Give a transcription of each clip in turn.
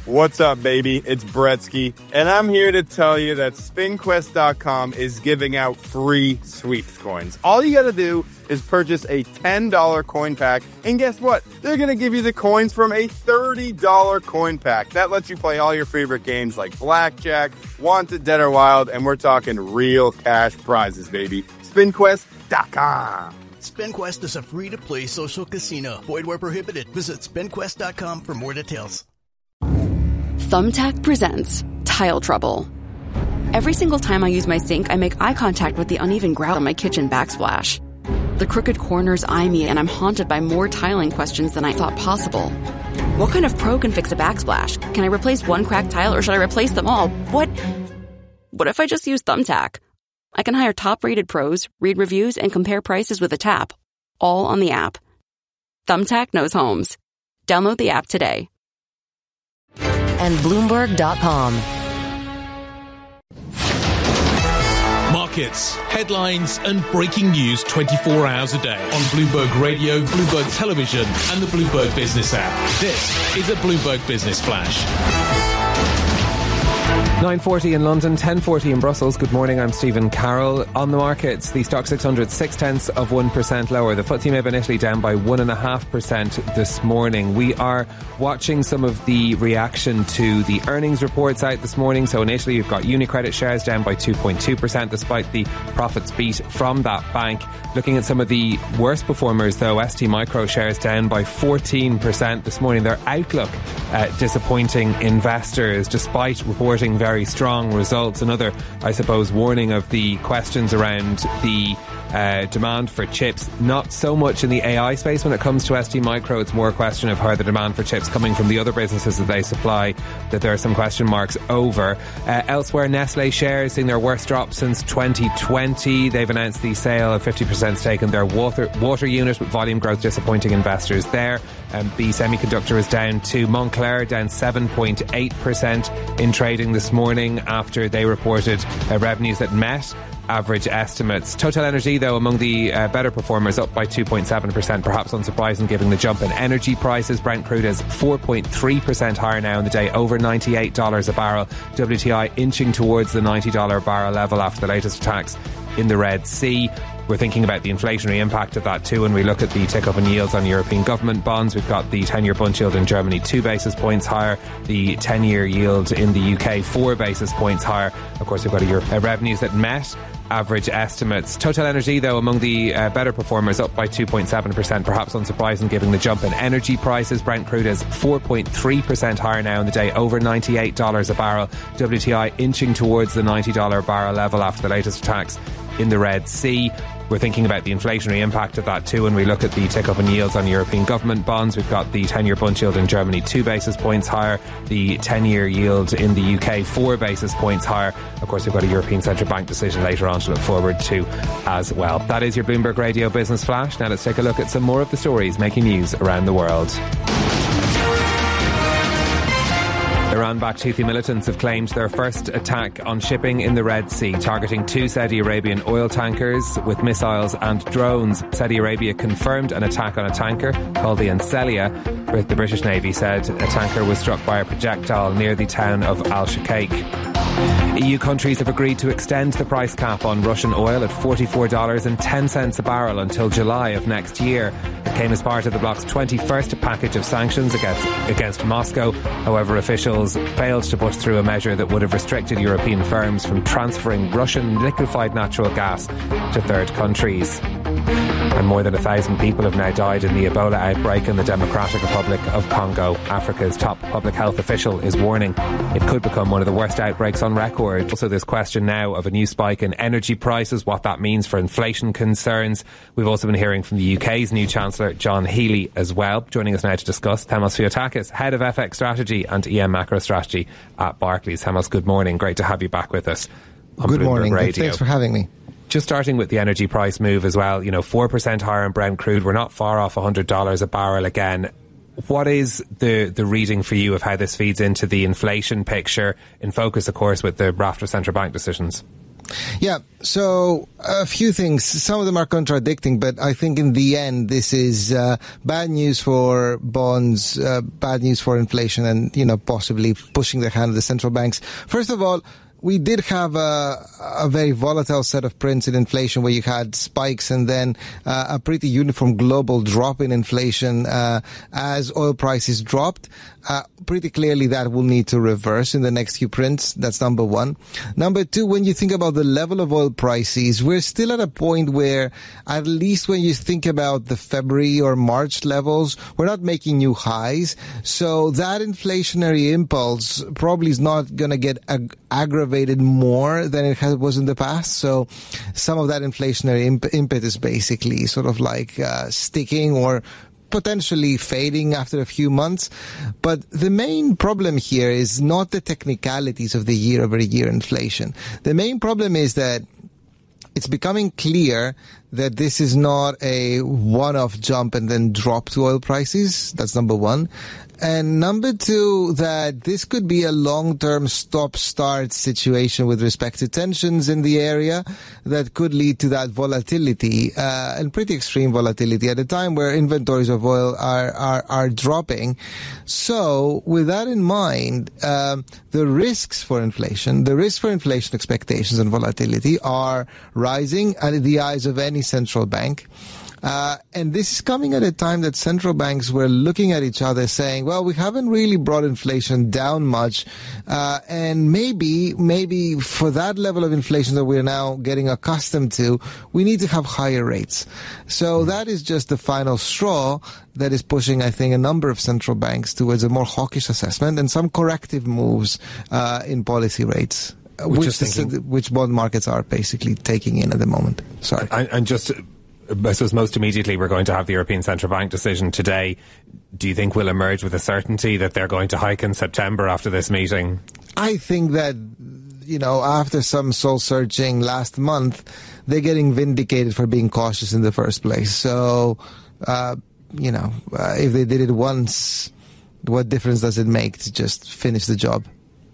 What's up, baby? It's Bretsky, and I'm here to tell you that SpinQuest.com is giving out free sweeps coins. All you gotta do is purchase a $10 coin pack, and guess what? They're gonna give you the coins from a $30 coin pack. That lets you play all your favorite games like Blackjack, Wanted, Dead or Wild, and we're talking real cash prizes, baby. SpinQuest.com. SpinQuest is a free-to-play social casino. Void where prohibited. Visit SpinQuest.com for more details. Thumbtack presents Tile Trouble. Every single time I use my sink, I make eye contact with the uneven grout on my kitchen backsplash. The crooked corners eye me, and I'm haunted by more tiling questions than I thought possible. What kind of pro can fix a backsplash? Can I replace one cracked tile, or should I replace them all? What if I just use Thumbtack? I can hire top-rated pros, read reviews, and compare prices with a tap. All on the app. Thumbtack knows homes. Download the app today. And Bloomberg.com. Markets, headlines, and breaking news 24 hours a day on Bloomberg Radio, Bloomberg Television, and the Bloomberg Business app. This is a Bloomberg Business Flash. 9:40 in London, 10:40 in Brussels. Good morning, I'm Stephen Carroll. On the markets, the Stock 600, 0.6% lower. The FTSE MIB in Italy down by 1.5% this morning. We are watching some of the reaction to the earnings reports out this morning. So in Italy, you've got UniCredit shares down by 2.2% despite the profits beat from that bank. Looking at some of the worst performers, though, ST Micro shares down by 14% this morning. Their outlook disappointing investors despite reporting very strong results. Another, I suppose, warning of the questions around the demand for chips. Not so much in the AI space when it comes to ST Micro. It's more a question of how the demand for chips coming from the other businesses that they supply, that there are some question marks over. Elsewhere, Nestle shares seeing their worst drop since 2020. They've announced the sale of 50% stake in their water unit, with volume growth disappointing investors there. The semiconductor is down to Moncler, down 7.8% in trading this morning after they reported revenues that met average estimates. Total Energy, though, among the better performers, up by 2.7%, perhaps unsurprising given the jump in energy prices. Brent crude is 4.3% higher now in the day, over $98 a barrel. WTI inching towards the $90 a barrel level after the latest attacks in the Red Sea. We're thinking about the inflationary impact of that too when we look at the tick-up in yields on European government bonds. We've got the 10-year bund yield in Germany 2 basis points higher, the 10-year yield in the UK 4 basis points higher. Of course, we've got revenues that met average estimates. Total Energy, though, among the better performers, up by 2.7%, perhaps unsurprising given the jump in energy prices. Brent crude is 4.3% higher now in the day, over $98 a barrel. WTI inching towards the $90 a barrel level after the latest attacks in the Red Sea. We're thinking about the inflationary impact of that too when we look at the tick-up in yields on European government bonds. We've got the 10-year bund yield in Germany 2 basis points higher, the 10-year yield in the UK 4 basis points higher. Of course, we've got a European Central Bank decision later on to look forward to as well. That is your Bloomberg Radio Business Flash. Now let's take a look at some more of the stories making news around the world. Iran-backed Houthi militants have claimed their first attack on shipping in the Red Sea, targeting 2 Saudi Arabian oil tankers with missiles and drones. Saudi Arabia confirmed an attack on a tanker called the Ancelia, but the British Navy said a tanker was struck by a projectile near the town of Al-Shakik. EU countries have agreed to extend the price cap on Russian oil at $44.10 a barrel until July of next year. It came as part of the bloc's 21st package of sanctions against Moscow. However, officials failed to push through a measure that would have restricted European firms from transferring Russian liquefied natural gas to third countries. And more than 1,000 people have now died in the Ebola outbreak in the Democratic Republic of Congo. Africa's top public health official is warning it could become one of the worst outbreaks on record. Also, there's question now of a new spike in energy prices, what that means for inflation concerns. We've also been hearing from the UK's new Chancellor, John Healey, as well. Joining us now to discuss, Themos Theotakis, Head of FX Strategy and EM Macro Strategy at Barclays. Themos, good morning. Great to have you back with us on Good Bloomberg morning. Radio. Thanks for having me. Just starting with the energy price move as well, 4% higher in Brent crude. We're not far off $100 a barrel again. What is the reading for you of how this feeds into the inflation picture, in focus, of course, with the raft of central bank decisions? Yeah, so a few things. Some of them are contradicting, but I think in the end, this is bad news for bonds, bad news for inflation, and, possibly pushing the hand of the central banks. First of all, we did have a very volatile set of prints in inflation where you had spikes and then a pretty uniform global drop in inflation as oil prices dropped. Pretty clearly that will need to reverse in the next few prints. That's number one. Number two, when you think about the level of oil prices, we're still at a point where, at least when you think about the February or March levels, we're not making new highs. So that inflationary impulse probably is not going to get aggravated more than it was in the past. So some of that inflationary impetus basically sort of like sticking or potentially fading after a few months. But the main problem here is not the technicalities of the year-over-year inflation. The main problem is that it's becoming clear that this is not a one-off jump and then drop to oil prices. That's number one. And number two, that this could be a long-term stop-start situation with respect to tensions in the area that could lead to that volatility, and pretty extreme volatility at a time where inventories of oil are dropping. So with that in mind, the risks for inflation expectations and volatility are rising in the eyes of any central bank. And this is coming at a time that central banks were looking at each other saying, well, we haven't really brought inflation down much. And maybe for that level of inflation that we're now getting accustomed to, we need to have higher rates. So that is just the final straw that is pushing, I think, a number of central banks towards a more hawkish assessment and some corrective moves in policy rates, which bond markets are basically taking in at the moment. Sorry. And just, I suppose most immediately we're going to have the European Central Bank decision today. Do you think we'll emerge with a certainty that they're going to hike in September after this meeting? I think that, after some soul searching last month, they're getting vindicated for being cautious in the first place. So, if they did it once, what difference does it make to just finish the job?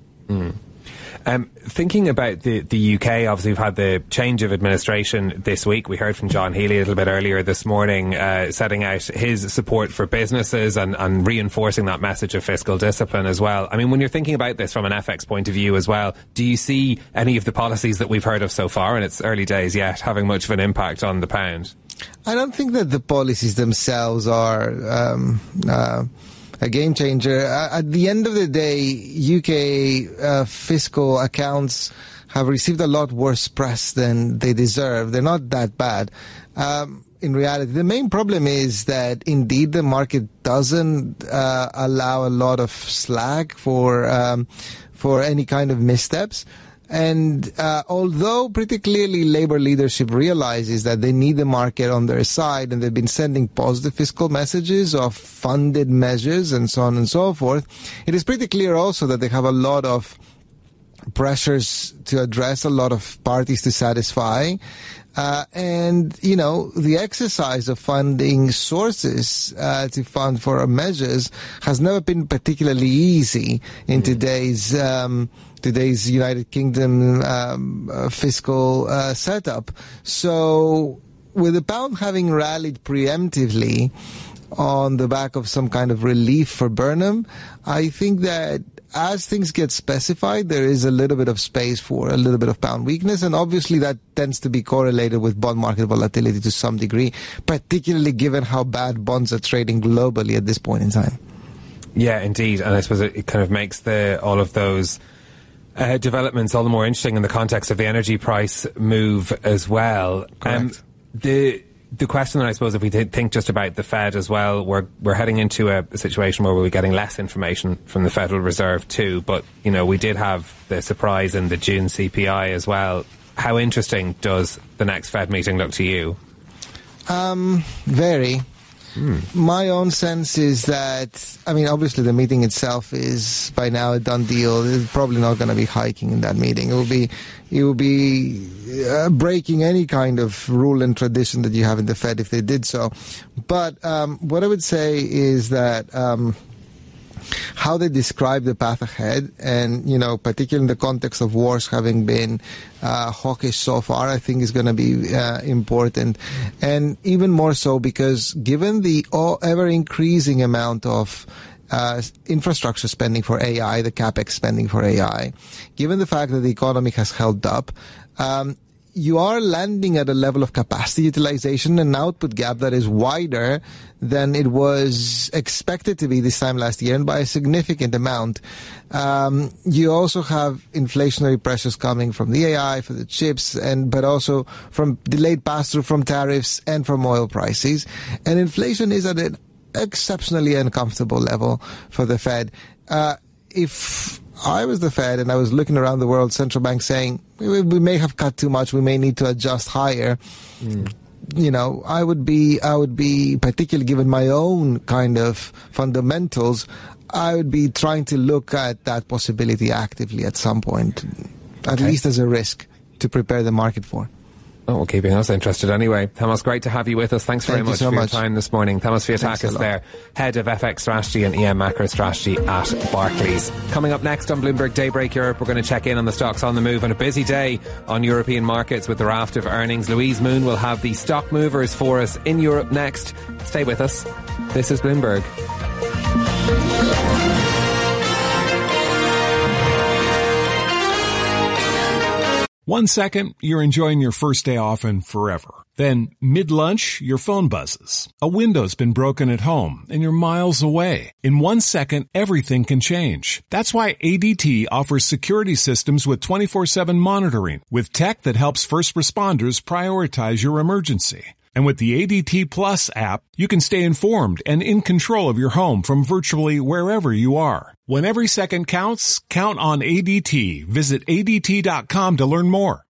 Thinking about the UK, obviously we've had the change of administration this week. We heard from John Healey a little bit earlier this morning, setting out his support for businesses and reinforcing that message of fiscal discipline as well. I mean, when you're thinking about this from an FX point of view as well, do you see any of the policies that we've heard of so far, and it's early days yet, having much of an impact on the pound? I don't think that the policies themselves are a game changer. At the end of the day, UK fiscal accounts have received a lot worse press than they deserve. They're not that bad. In reality, the main problem is that indeed the market doesn't allow a lot of slack for any kind of missteps. And although pretty clearly Labour leadership realizes that they need the market on their side, and they've been sending positive fiscal messages of funded measures and so on and so forth, it is pretty clear also that they have a lot of pressures to address, a lot of parties to satisfy. And, the exercise of funding sources to fund for measures has never been particularly easy in today's United Kingdom fiscal setup. So with the pound having rallied preemptively on the back of some kind of relief for Burnham, I think that as things get specified, there is a little bit of space for a little bit of pound weakness, and obviously that tends to be correlated with bond market volatility to some degree, particularly given how bad bonds are trading globally at this point in time. Yeah, indeed, and I suppose it kind of makes all of those developments all the more interesting in the context of the energy price move as well. Correct. The question, I suppose, if we think just about the Fed as well, we're heading into a situation where we'll be getting less information from the Federal Reserve too. But, we did have the surprise in the June CPI as well. How interesting does the next Fed meeting look to you? Very. My own sense is that, obviously the meeting itself is by now a done deal. It's probably not going to be hiking in that meeting. It will be breaking any kind of rule and tradition that you have in the Fed if they did so. But what I would say is that how they describe the path ahead, and particularly in the context of wars having been hawkish so far, I think is going to be important, and even more so because given the ever increasing amount of infrastructure spending for AI, the capex spending for AI, given the fact that the economy has held up, you are landing at a level of capacity utilization and output gap that is wider than it was expected to be this time last year, and by a significant amount. You also have inflationary pressures coming from the AI, for the chips, but also from delayed pass-through from tariffs and from oil prices. And inflation is at an exceptionally uncomfortable level for the Fed. If I was the Fed and I was looking around the world, central banks saying, we may have cut too much, we may need to adjust higher. I would be, particularly given my own kind of fundamentals, I would be trying to look at that possibility actively at some point, at least as a risk to prepare the market for. Oh, well, keeping us interested anyway. Thomas, great to have you with us. Thanks very much for your time this morning. Thomas Fiatakis there, Head of FX Strategy and EM Macro Strategy at Barclays. Coming up next on Bloomberg Daybreak Europe, we're going to check in on the stocks on the move on a busy day on European markets with the raft of earnings. Louise Moon will have the stock movers for us in Europe next. Stay with us. This is Bloomberg. 1 second, you're enjoying your first day off and forever. Then, mid-lunch, your phone buzzes. A window's been broken at home and you're miles away. In 1 second, everything can change. That's why ADT offers security systems with 24/7 monitoring, with tech that helps first responders prioritize your emergency. And with the ADT Plus app, you can stay informed and in control of your home from virtually wherever you are. When every second counts, count on ADT. Visit ADT.com to learn more.